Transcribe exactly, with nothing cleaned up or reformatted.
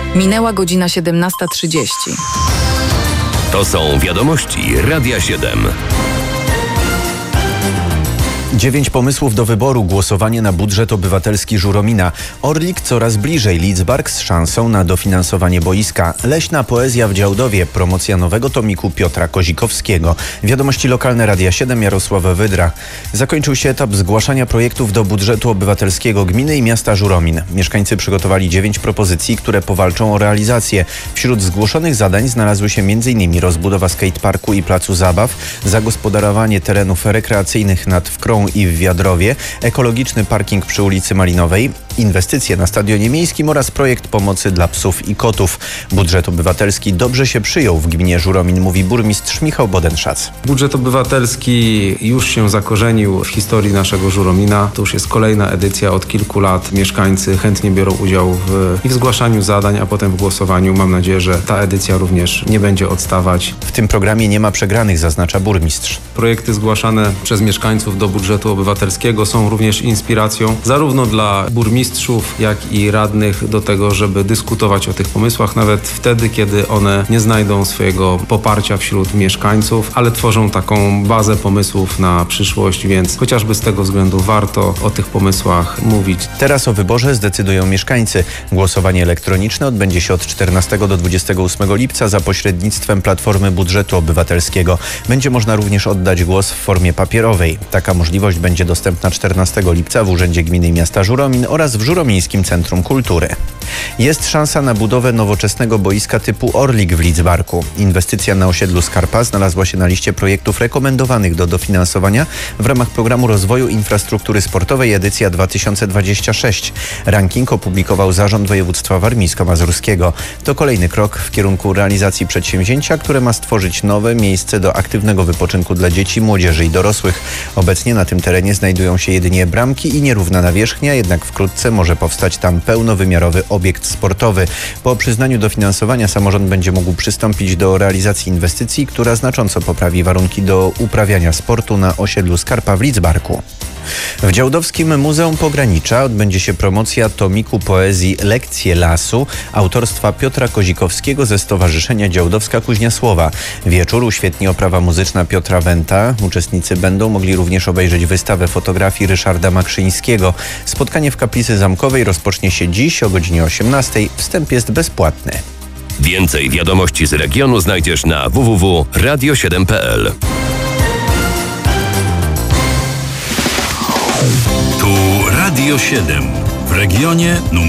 Minęła godzina siedemnasta trzydzieści. To są wiadomości Radia siedem. Dziewięć pomysłów do wyboru, głosowanie na budżet obywatelski Żuromina. Orlik coraz bliżej, Lidzbark z szansą na dofinansowanie boiska. Leśna poezja w Działdowie, promocja nowego tomiku Piotra Kozikowskiego. Wiadomości lokalne Radia siedem, Jarosława Wydra. Zakończył się etap zgłaszania projektów do budżetu obywatelskiego gminy i miasta Żuromin. Mieszkańcy przygotowali dziewięć propozycji, które powalczą o realizację. Wśród zgłoszonych zadań znalazły się m.in. rozbudowa skateparku i placu zabaw, zagospodarowanie terenów rekreacyjnych nad Wkrą i w Wiadrowie, ekologiczny parking przy ulicy Malinowej, inwestycje na stadionie miejskim oraz projekt pomocy dla psów i kotów. Budżet obywatelski dobrze się przyjął w gminie Żuromin, mówi burmistrz Michał Bodenszac. Budżet obywatelski już się zakorzenił w historii naszego Żuromina. To już jest kolejna edycja od kilku lat. Mieszkańcy chętnie biorą udział w, i w zgłaszaniu zadań, a potem w głosowaniu. Mam nadzieję, że ta edycja również nie będzie odstawać. W tym programie nie ma przegranych, zaznacza burmistrz. Projekty zgłaszane przez mieszkańców do budżetu obywatelskiego są również inspiracją zarówno dla burmistrzów, jak i radnych do tego, żeby dyskutować o tych pomysłach, nawet wtedy, kiedy one nie znajdą swojego poparcia wśród mieszkańców, ale tworzą taką bazę pomysłów na przyszłość, więc chociażby z tego względu warto o tych pomysłach mówić. Teraz o wyborze zdecydują mieszkańcy. Głosowanie elektroniczne odbędzie się od czternastego do dwudziestego ósmego lipca za pośrednictwem Platformy Budżetu Obywatelskiego. Będzie można również oddać głos w formie papierowej. Taka możliwość będzie dostępna czternastego lipca w Urzędzie Gminy i Miasta Żuromin oraz w Żuromińskim Centrum Kultury. Jest szansa na budowę nowoczesnego boiska typu Orlik w Lidzbarku. Inwestycja na osiedlu Skarpa znalazła się na liście projektów rekomendowanych do dofinansowania w ramach Programu Rozwoju Infrastruktury Sportowej edycja dwa tysiące dwadzieścia sześć. Ranking opublikował Zarząd Województwa Warmińsko-Mazurskiego. To kolejny krok w kierunku realizacji przedsięwzięcia, które ma stworzyć nowe miejsce do aktywnego wypoczynku dla dzieci, młodzieży i dorosłych. Obecnie na tym terenie znajdują się jedynie bramki i nierówna nawierzchnia, jednak wkrótce może powstać tam pełnowymiarowy obiekt sportowy. Po przyznaniu dofinansowania samorząd będzie mógł przystąpić do realizacji inwestycji, która znacząco poprawi warunki do uprawiania sportu na osiedlu Skarpa w Lidzbarku. W Działdowskim Muzeum Pogranicza odbędzie się promocja tomiku poezji Lekcje lasu autorstwa Piotra Kozikowskiego ze Stowarzyszenia Działdowska Kuźnia Słowa. Wieczór uświetni oprawa muzyczna Piotra Wenta. Uczestnicy będą mogli również obejrzeć wystawę fotografii Ryszarda Makrzyńskiego. Spotkanie w Kaplicy Zamkowej rozpocznie się dziś o godzinie osiemnastej. Wstęp jest bezpłatny. Więcej wiadomości z regionu znajdziesz na w w w kropka radio siedem kropka p l. Tu Radio siedem w regionie numer